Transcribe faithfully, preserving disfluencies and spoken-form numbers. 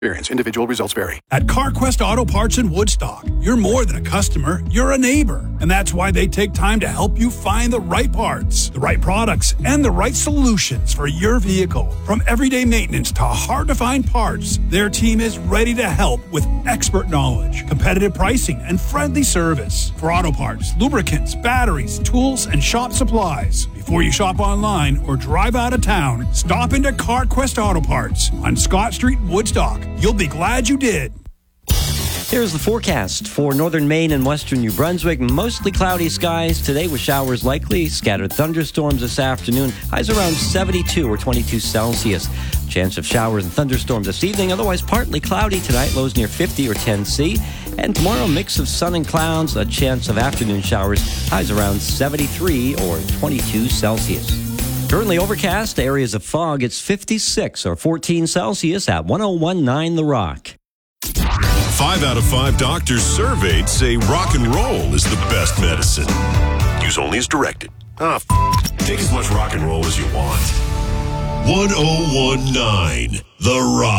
Experience. Individual results vary. At CarQuest Auto Parts in Woodstock, you're more than a customer, you're a neighbor. And that's why they take time to help you find the right parts, the right products, and the right solutions for your vehicle. From everyday maintenance to hard-to-find parts, their team is ready to help with expert knowledge, competitive pricing, and friendly service. For auto parts, lubricants, batteries, tools, and shop supplies. Before you shop online or drive out of town, stop into CarQuest Auto Parts on Scott Street in Woodstock. You'll be glad you did. Here's the forecast for northern Maine and western New Brunswick. Mostly cloudy skies today with showers likely. Scattered thunderstorms this afternoon. Highs around seventy-two or twenty-two Celsius. Chance of showers and thunderstorms this evening. Otherwise partly cloudy tonight. Lows near fifty or ten C. And tomorrow, mix of sun and clouds. A chance of afternoon showers. Highs around seventy-three or twenty-two Celsius. Currently overcast. Areas of fog. It's fifty-six or fourteen Celsius at one oh one point nine The Rock. Five out of five doctors surveyed say rock and roll is the best medicine. Use only as directed. Ah, f- take as much rock and roll as you want. one oh one point nine The Rock.